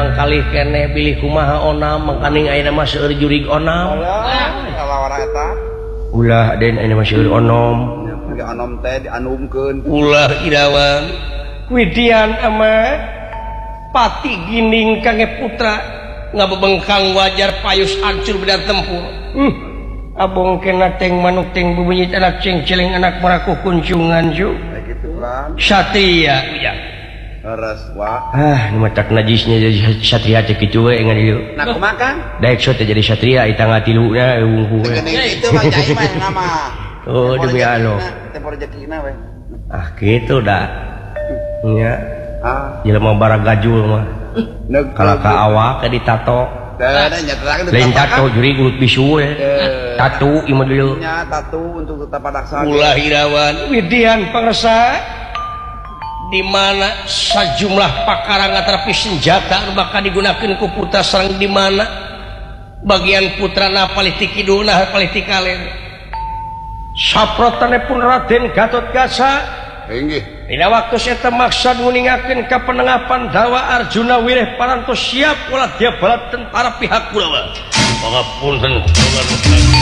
urang kali kene bilih kumaha onam mangkaning ayeuna mah seueur jurig onam. Kalawara eta. Ulah den ayeuna mah seueur onom. Ge onom teh dianumkeun. Ulah Irawan. Widian ama pati gining kangge putra ngabebengkang wajar payus hancur bedan tempur. Abong kena teng manuk teng bubunyit anak ceng-celeng anak marakuh kuncungan ju. Gitu kan. Satria uya. Leres wa. Nu matak najisnya jadi satria teh kitu we ngan ieu. Nah kumaha Kang? Daek so teh jadi satria ita ngatiluna eueuh. Itu mah jai mah nama. Oh demi anu. Tempo rezekina we. Ah kitu dah. Nya. Ah, jelema baragajul mah. Kalaka awak ke ditato. Lain tato juri gulut bisu we. Tatu imah dulu. Nya tatu untuk tetap adaksana. Ulah Irawan Widian pangresa di mana sajumlah pakarang atrapi senjata bakal digunakan ku putra sareng di mana bagian putrana palih kidulna palih kalen. Saprotane pun Raden Gatot Kaca Inggih. dina waktu eta maksad nguningakeun ka penengapan dawa Arjuna wireh parantos siap ulah dia balat tentara pihak Kurawa. Pangapunten.